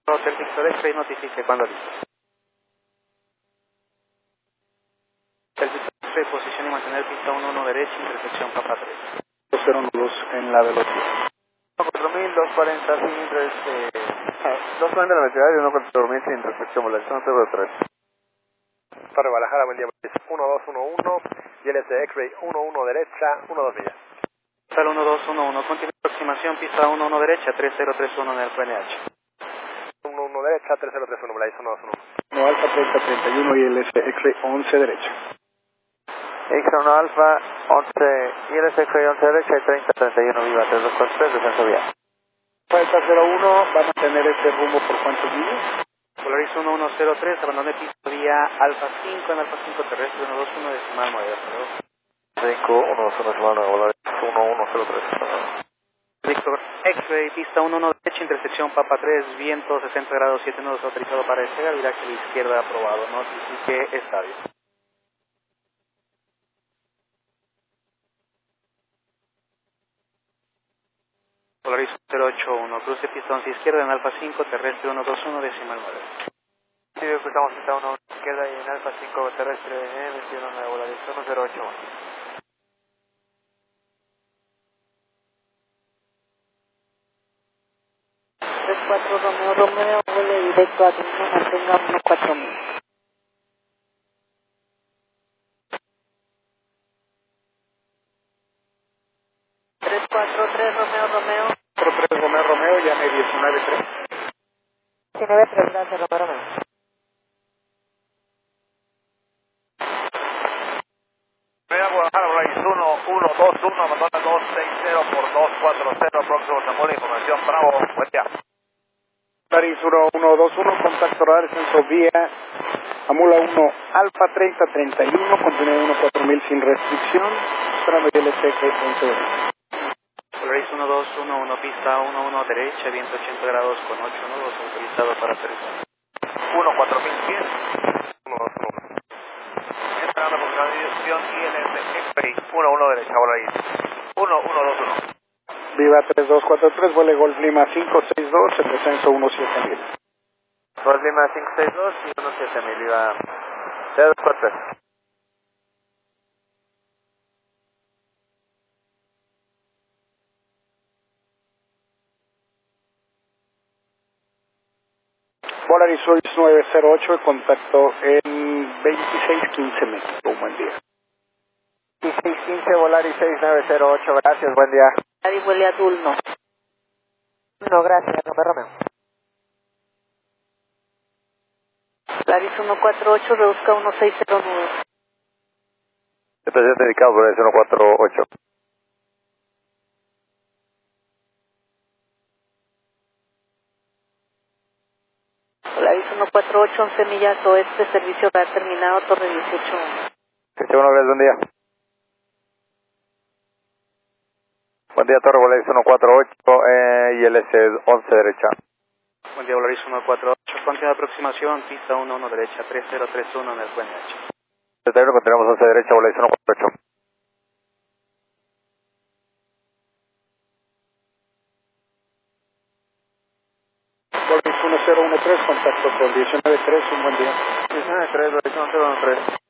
Hotel Victor X-Ray notifique cuando listo. Hotel Victor X-Ray, posición y mantener pista 11 derecha, intersección Papa 3. 202 en la velocidad. 4240 sin 240 en la velocidad y 140 sin intersección, volación 03. Torre Guadalajara, buen día, 1211, YLS X-Ray 11 derecha, 12 millas. Sal 1211, continúa aproximación, pista 11 derecha, 3031 en el PNH. 11 derecha, 3031, Volaris 1211. No, Alfa 3031 y el X-Ray 11 derecha. X1 Alfa 11, YLS X-Ray 11 derecha y 3031, viva 3243, descenso vía. Alfa 01, va a mantener este rumbo por cuántos días. Volaris 1103, abandone pista vía Alfa 5 en Alfa 5 terrestre, 121 decimal 9. 5, 121 semana, Volaris 1103. Victor X-Ray, pista 11 derecha, intersección Papa 3, viento 60 grados 7 nudos autorizado para despegar, viraje a la izquierda aprobado, notifique estadio. Volaris 081, cruce pista 11 izquierda en Alfa 5, terrestre 121 decimal 9. Sí, cruzamos pista 1 izquierda y en Alfa 5 terrestre, 21 de Volaris 108. 34 Romeo, vuele directo a Dino, mantenga 14000. Romeo. 43 Romeo, llame 193. 193, gracias Romeo. Guadalajara, Volaris 1121, abandona 260 por 240, próximo Zamora, información, bravo, buen día. Volaris 1121, contacto radar, descenso vía Amula 1, Alfa 3031, continúa 14000 sin restricción, esperando YLS X-Ray 11 derecha. Volaris 1211, pista 11 derecha, viento 80 grados con 8 nudos autorizado para aterrizar. 14100, 121. Esperando por la dirección YLS X-Ray 11 derecha, Volaris 1121. Viva 3243, vuele Golf Lima 562, el descenso 17000. Golf Lima 562 y 17000, viva 3243. Volaris 908, contacto en 2615 metros. Un buen día. 1615, Volaris 6908, gracias, buen día. Nadie vuele a Dulno. No, gracias Romeo. Volaris 148, reduzca 160 nudos. Estación dedicado, Volaris 148. Volaris 148, 11 millas oeste, servicio radar terminado, torre 18. Que se gracias, buen día. Buen día, Torre Volaris 148 y LS 11 derecha. Buen día, Volaris 148, continua aproximación, pista 11 derecha, 3031 en el PNH. 31, continuamos 11 derecha, Volaris 148. Volaris 1013, contacto con 193, un buen día. 19-3, Volaris 1013.